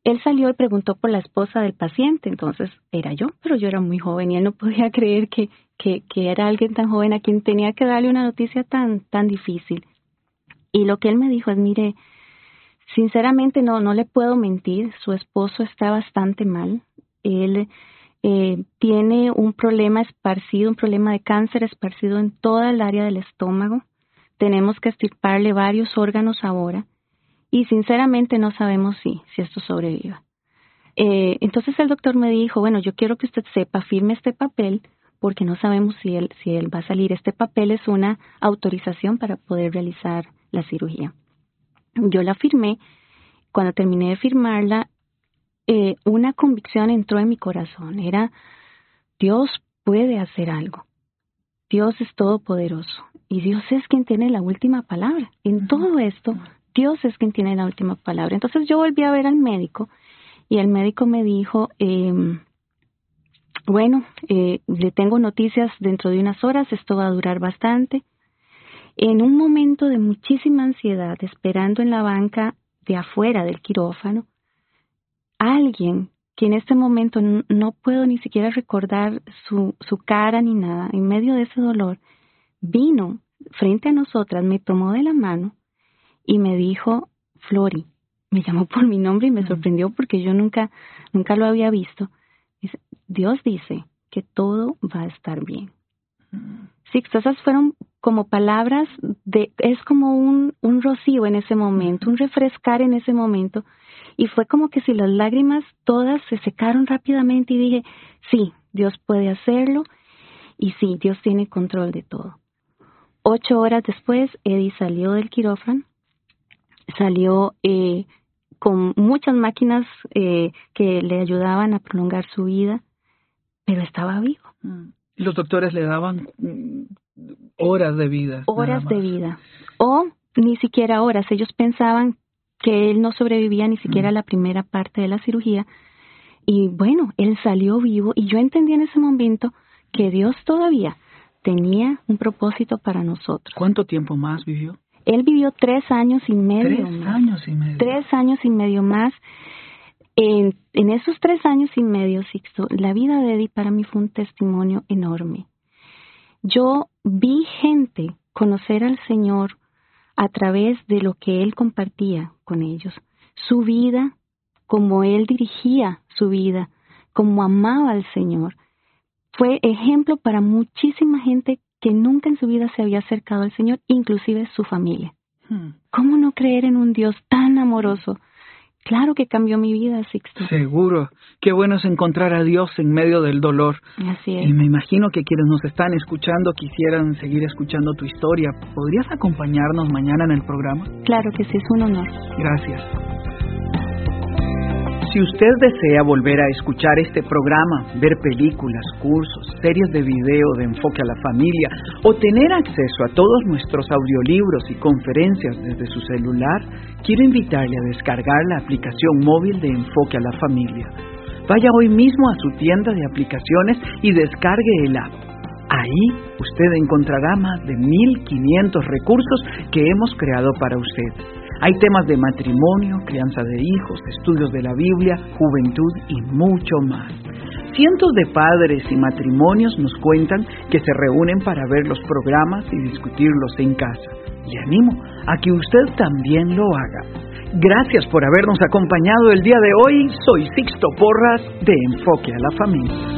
él salió y preguntó por la esposa del paciente, entonces era yo, pero yo era muy joven y él no podía creer que era alguien tan joven a quien tenía que darle una noticia tan difícil. Y lo que él me dijo es, mire, sinceramente no le puedo mentir, su esposo está bastante mal. Él tiene un problema esparcido, un problema de cáncer esparcido en toda el área del estómago. Tenemos que extirparle varios órganos ahora y sinceramente no sabemos si esto sobreviva. Entonces el doctor me dijo, bueno, yo quiero que usted sepa, firme este papel porque no sabemos si él va a salir. Este papel es una autorización para poder realizar la cirugía. Yo la firmé. Cuando terminé de firmarla, una convicción entró en mi corazón. Era, Dios puede hacer algo. Dios es todopoderoso. Y Dios es quien tiene la última palabra. En todo esto, Dios es quien tiene la última palabra. Entonces yo volví a ver al médico y el médico me dijo, le tengo noticias dentro de unas horas, esto va a durar bastante. En un momento de muchísima ansiedad, esperando en la banca de afuera del quirófano, alguien que en este momento no puedo ni siquiera recordar su cara ni nada, en medio de ese dolor, vino frente a nosotras, me tomó de la mano y me dijo, Flori, me llamó por mi nombre y me sorprendió porque yo nunca lo había visto. Dice, Dios dice que todo va a estar bien. Sixto, esas fueron como palabras, es como un rocío en ese momento, un refrescar en ese momento. Y fue como que si las lágrimas todas se secaron rápidamente y dije, sí, Dios puede hacerlo y sí, Dios tiene control de todo. 8 horas después, Eddie salió del quirófano, salió con muchas máquinas que le ayudaban a prolongar su vida, pero estaba vivo. Los doctores le daban horas de vida. Horas de vida. O ni siquiera horas. Ellos pensaban que él no sobrevivía ni siquiera a la primera parte de la cirugía. Y bueno, él salió vivo y yo entendí en ese momento que Dios todavía tenía un propósito para nosotros. ¿Cuánto tiempo más vivió? Él vivió 3 años y medio 3 más. años y medio. 3 años y medio más. En esos 3 años y medio, Sixto, la vida de Eddie para mí fue un testimonio enorme. Yo vi gente conocer al Señor a través de lo que Él compartía con ellos. Su vida, como Él dirigía su vida, como amaba al Señor. Fue ejemplo para muchísima gente que nunca en su vida se había acercado al Señor, inclusive su familia. ¿Cómo no creer en un Dios tan amoroso? Claro que cambió mi vida, Sixto. Seguro. Qué bueno es encontrar a Dios en medio del dolor. Así es. Y me imagino que quienes nos están escuchando quisieran seguir escuchando tu historia. ¿Podrías acompañarnos mañana en el programa? Claro que sí, es un honor. Gracias. Si usted desea volver a escuchar este programa, ver películas, cursos, series de video de Enfoque a la Familia o tener acceso a todos nuestros audiolibros y conferencias desde su celular, quiero invitarle a descargar la aplicación móvil de Enfoque a la Familia. Vaya hoy mismo a su tienda de aplicaciones y descargue el app. Ahí usted encontrará más de 1,500 recursos que hemos creado para usted. Hay temas de matrimonio, crianza de hijos, estudios de la Biblia, juventud y mucho más. Cientos de padres y matrimonios nos cuentan que se reúnen para ver los programas y discutirlos en casa. Le animo a que usted también lo haga. Gracias por habernos acompañado el día de hoy. Soy Sixto Porras de Enfoque a la Familia.